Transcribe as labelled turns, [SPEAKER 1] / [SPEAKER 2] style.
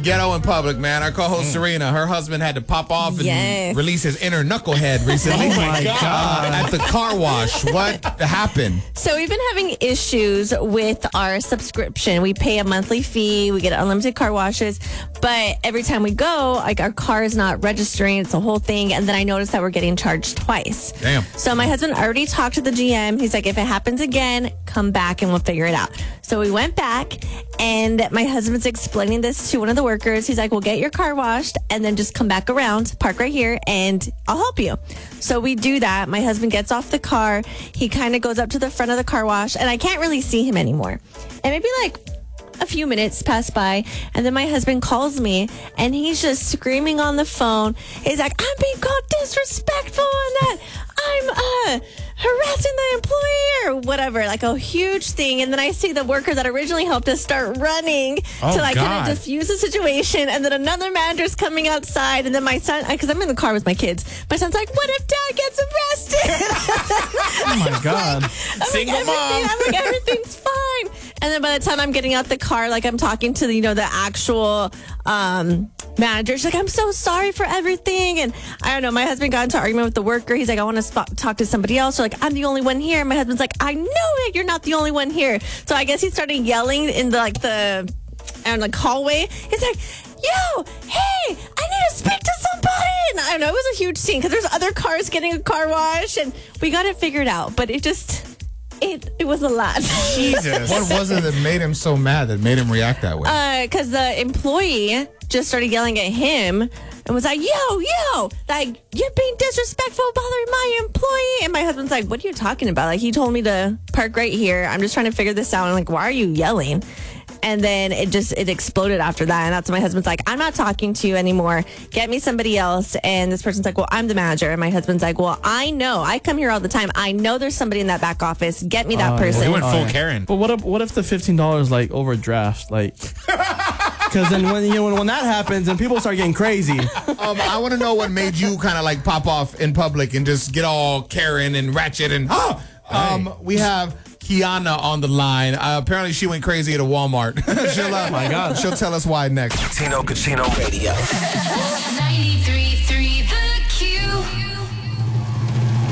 [SPEAKER 1] ghetto in public, man. Our co-host Serena, her husband had to pop off and release his inner knucklehead recently.
[SPEAKER 2] Oh my God.
[SPEAKER 1] At the car wash. What happened?
[SPEAKER 3] So we've been having issues with our subscription. We pay a monthly fee. We get unlimited car washes. But every time we go, like our car is not registering. It's a whole thing. And then I noticed that we're getting charged twice.
[SPEAKER 1] Damn.
[SPEAKER 3] So my husband already talked to the GM. He's like, if it happens again, come back and we'll figure it out. So we went back and my husband's explaining this to one of the workers. He's like, well, get your car washed and then just come back around, park right here, and I'll help you. So we do that. My husband gets off the car. He kind of goes up to the front of the car wash and I can't really see him anymore. And maybe like a few minutes pass by and then my husband calls me and he's just screaming on the phone. He's like, I'm being called disrespectful and that I'm harassing the employee or whatever, like a huge thing. And then I see the worker that originally helped us start running to like kind of diffuse the situation. And then another manager's coming outside. And then my son, because I'm in the car with my kids, my son's like, what if dad gets arrested?
[SPEAKER 2] Oh my God.
[SPEAKER 1] Single mom.
[SPEAKER 3] I'm like, everything's fine. And then by the time I'm getting out the car, like I'm talking to the actual manager. She's like, I'm so sorry for everything. And I don't know, my husband got into an argument with the worker. He's like, I want to talk to somebody else. So like, I'm the only one here. My husband's like, I know it. You're not the only one here. So I guess he started yelling in the hallway. He's like, yo, hey, I need to speak to somebody. And I don't know, it was a huge scene because there's other cars getting a car wash and we got it figured out. But it was a lot.
[SPEAKER 1] Jesus. What was it that made him so mad, that made him react that way?
[SPEAKER 3] Because the employee just started yelling at him and was like, yo, like, you're being disrespectful, bothering my employee. And my husband's like, what are you talking about? Like, he told me to park right here. I'm just trying to figure this out. And I'm like, why are you yelling? And then it exploded after that. And that's when my husband's like, I'm not talking to you anymore. Get me somebody else. And this person's like, well, I'm the manager. And my husband's like, well, I know. I come here all the time. I know there's somebody in that back office. Get me that person.
[SPEAKER 1] He went full Karen.
[SPEAKER 2] But what if the $15 like overdraft? Like, because then when that happens and people start getting crazy.
[SPEAKER 1] I want to know what made you kind of like pop off in public and just get all Karen and ratchet and we have Kiana on the line. Apparently she went crazy at a Walmart.
[SPEAKER 2] Oh my God.
[SPEAKER 1] She'll tell us why next.
[SPEAKER 4] Casino Radio.
[SPEAKER 5] 93.